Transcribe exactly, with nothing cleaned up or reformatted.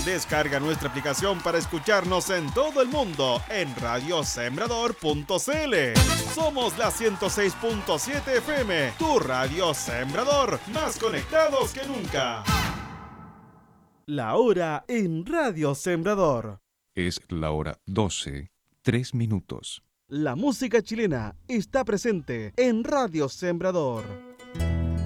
Descarga nuestra aplicación para escucharnos en todo el mundo en radio sembrador punto c l. Somos la ciento seis punto siete F M, tu radio Sembrador, más conectados que nunca. La hora en Radio Sembrador. Es la hora doce, tres minutos. La música chilena está presente en Radio Sembrador.